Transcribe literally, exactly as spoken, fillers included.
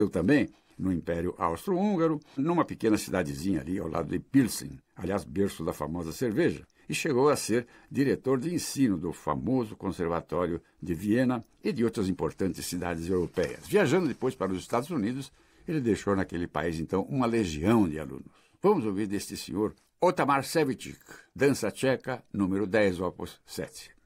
Eu também no Império Austro-Húngaro, numa pequena cidadezinha ali ao lado de Pilsen, aliás, berço da famosa cerveja, e chegou a ser diretor de ensino do famoso Conservatório de Viena e de outras importantes cidades europeias. Viajando depois para os Estados Unidos, ele deixou naquele país, então, uma legião de alunos. Vamos ouvir deste senhor Otamar Ševičík, Dança Tcheca, número dez, opus sete.